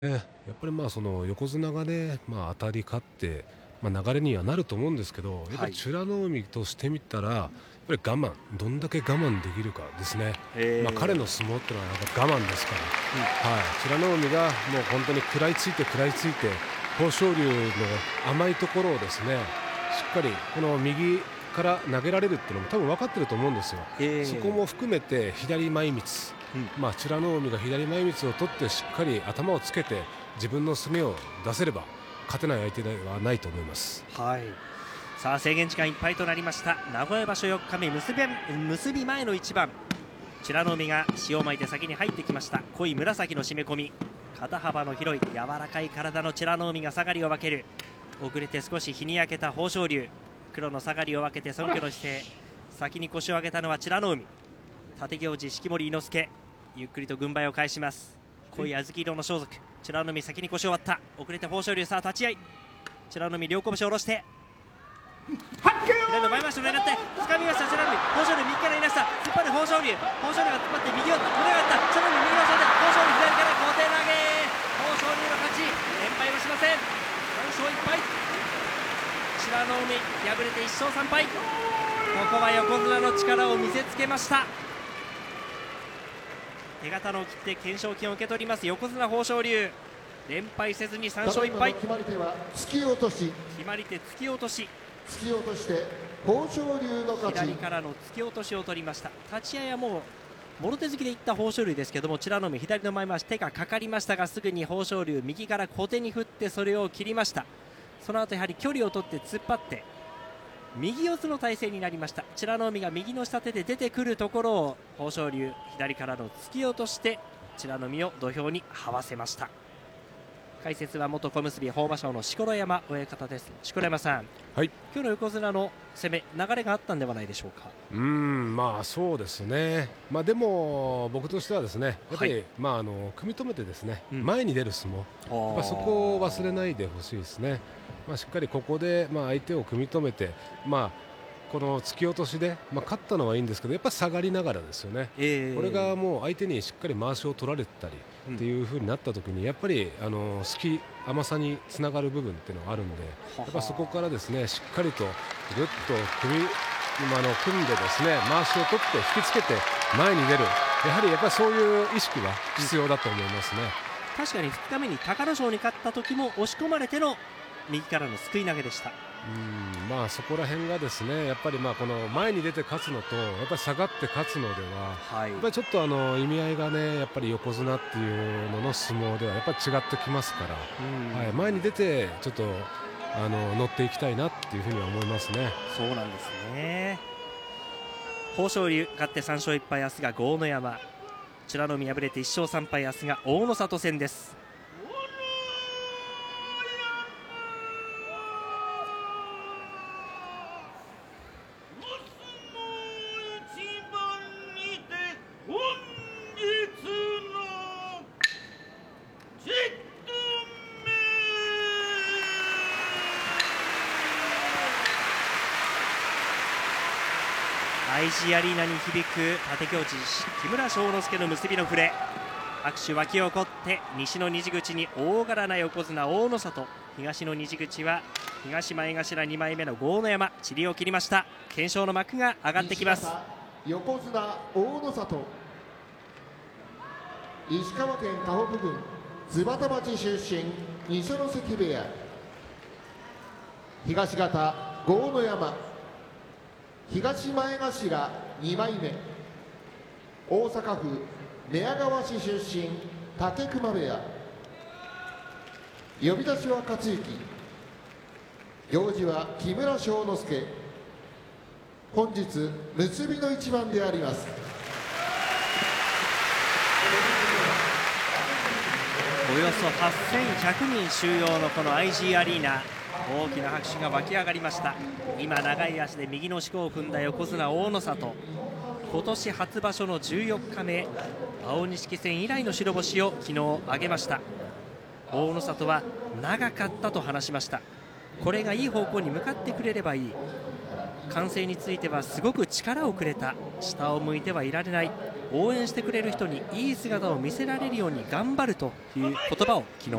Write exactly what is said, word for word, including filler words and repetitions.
ええ、やっぱりまあその横綱がね、まあ、当たり勝って、まあ、流れにはなると思うんですけど、やっぱりはい。 美ノ海としてみたらやっぱり我慢、どんだけ我慢できるかですね。まあ、彼のええ。 相撲っていうのはやっぱ我慢ですかうん。 ら、はい、美ノ海がもう本当に食らいついて食らいついて豊昇龍の甘いところをですね、しっかりこの右から投げられるっていうのも多分分かってると思うんですよ。そこええ。 も含めて左前みつ、 うん。 まあ、美ノ海が左前みつを取ってしっかり頭をつけて自分の攻めを出せれば勝てない相手ではないと思います。 はい。さあ制限時間いっぱいとなりました名古屋場所よっかめ結び結び前の一番、美ノ海が塩を巻いて先に入ってきました。濃い紫の締め込み、肩幅の広い柔らかい体の美ノ海が下がりを分ける。遅れて少し日に焼けた豊昇龍、黒の下がりを分けて尊虚の姿勢、先に腰を上げたのは美ノ海。立行司式守伊之助、ゆっくりと軍配を返します。濃い小豆色の装束、美ノ海先に腰を割った。遅れて豊昇龍、さあ立ち合い、美ノ海両拳を下ろして左の前回しを狙って掴みました。美ノ海、豊昇龍右からいなした、突っ張る豊昇龍、豊昇龍が突っ張って右を胸があった。美ノ海右の袖、豊昇龍左から小手投げ、豊昇龍の勝ち、連敗はしません。さん勝いっぱい、美ノ海敗れていっ勝さん敗。ここは横綱の力を見せつけました。手形のを切って懸賞金を受け取ります横綱豊昇龍、連敗せずにさん勝いっ敗。 決まり手は突き落とし、 決まり手突き落とし、 突き落として豊昇龍の勝ち。 左からの突き落としを取りました。立ち合いはもうもろ手突きでいった豊昇龍ですけども、美ノ海左の前回し手がかかりましたが、すぐに豊昇龍右から小手に振ってそれを切りました。その後やはり距離を取って突っ張って右四つの体勢になりました。美ノ海が右の下手で出てくるところを豊昇龍左からの突き落として美ノ海を土俵に這わせました。解説は元小結豊真将の錣山親方です。錣山さん、 はい、 今日の横綱の攻め流れがあったんではないでしょうか。 うーん、まあそうですね。まあでも僕としてはですね、やっぱり、 はい、 まああの組み止めてですね、 うん、 前に出る相撲、やっぱそこを忘れないでほしいですね。まあしっかりここでまあ相手を組み止めて、まあこの突き落としで、まあ、勝ったのはいいんですけど、やっぱり下がりながらですよね。 えー、 これがもう相手にしっかりまわしを取られたりっていう風になった時に、やっぱりあの隙甘さにつながる部分っていうのがあるんで、やっぱそこからですねしっかりとぐっと組み今の組んでですねまわしを取って引きつけて前に出る、やはりやっぱりそういう意識は必要だと思いますね。 確かにふつかめに隆の勝に勝った時も押し込まれての右からのすくい投げでした。 うん、まあそこら辺がですねやっぱりまあこの前に出て勝つのとやっぱり下がって勝つのでは、 はい、 やっぱりちょっとあの意味合いがねやっぱり横綱っていうのの相撲ではやっぱり違ってきますから、はい、前に出てちょっとあの乗っていきたいなっていうふうには思いますね。 そうなんですね。豊昇龍勝ってさん勝いっ敗、明日が豪ノ山、美ノ海敗れていっ勝さん敗、明日が大の里戦です。アイジー アリーナに響く立行司木村庄之助の結びの触れ、拍手沸き起こって西の虹口に大柄な横綱大の里、東の虹口は東前頭に枚目の豪ノ山、塵を切りました。懸賞の幕が上がってきます。 横綱大の里、石川県河北郡津幡町出身、二所ノ関部屋。東方豪ノ山、東前頭に枚目、大阪府寝屋川市出身、武隈部屋。呼び出しは克之、行司は木村庄之助。本日結びの一番であります。 およそはっせんひゃくにん収容のこの アイジー アリーナ、大きな拍手が湧き上がりました。今長い足で右の四股を踏んだ横綱大の里、今年初場所のじゅうよっかめ、青錦戦以来の白星を昨日挙げました。大の里は長かったと話しました。これがいい方向に向かってくれればいい、完成についてはすごく力をくれた、下を向いてはいられない、応援してくれる人にいい姿を見せられるように頑張るという言葉を昨日